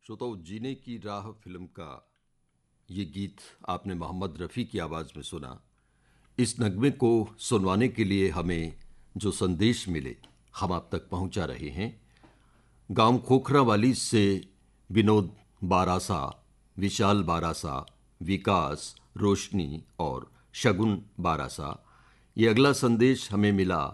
श्रोताओ, जीने की राह फिल्म का ये गीत आपने मोहम्मद रफ़ी की आवाज़ में सुना। इस नगमे को सुनवाने के लिए हमें जो संदेश मिले हम आप तक पहुंचा रहे हैं। गांव खोखरावाली से विनोद बारासा, विशाल बारासा, विकास, रोशनी और शगुन बारासा। ये अगला संदेश हमें मिला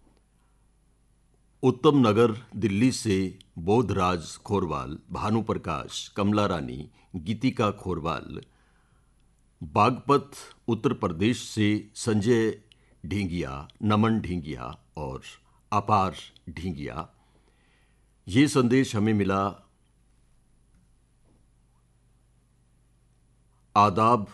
उत्तम नगर दिल्ली से बोधराज खोरवाल, भानु प्रकाश, कमला रानी, गीतिका खोरवाल। बागपत उत्तर प्रदेश से संजय ढींगिया, नमन ढींगिया और अपार ढींगिया। ये संदेश हमें मिला आदाब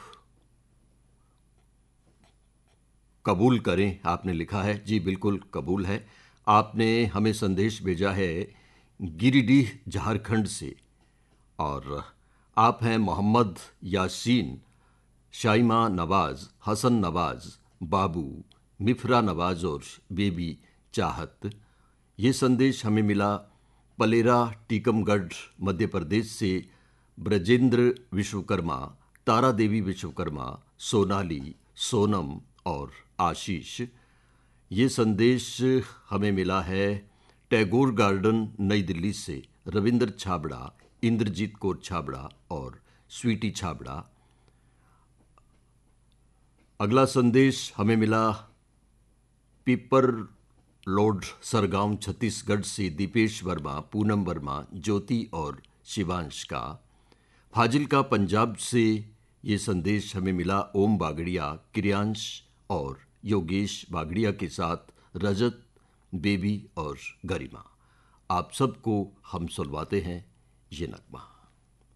कबूल करें, आपने लिखा है। जी बिल्कुल कबूल है। आपने हमें संदेश भेजा है गिरिडीह झारखंड से और आप हैं मोहम्मद यासीन, शाइमा नवाज, हसन नवाज, बाबू, मिफ्रा नवाज और बेबी चाहत। ये संदेश हमें मिला पलेरा टीकमगढ़ मध्य प्रदेश से ब्रजेंद्र विश्वकर्मा, तारा देवी विश्वकर्मा, सोनाली, सोनम और आशीष। ये संदेश हमें मिला है टैगोर गार्डन नई दिल्ली से रविंद्र छाबड़ा, इंद्रजीत कौर छाबड़ा और स्वीटी छाबड़ा। अगला संदेश हमें मिला पीपर लोड सरगांव छत्तीसगढ़ से दीपेश वर्मा, पूनम वर्मा, ज्योति और शिवांश का। फाजिल्का पंजाब से ये संदेश हमें मिला ओम बागड़िया, क्रियांश और योगेश बागड़िया के साथ रजत, बेबी और गरिमा। आप सबको हम सुनवाते हैं ये नगमा।